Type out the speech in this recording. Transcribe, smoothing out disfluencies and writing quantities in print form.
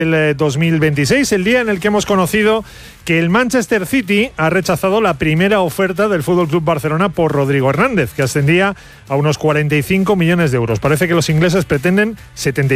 el 2026, el día en el que hemos conocido que el Manchester City ha rechazado la primera oferta del FC Barcelona por Rodrigo Hernández, que ascendía a unos 45 millones de euros. Parece que los ingleses pretenden 75.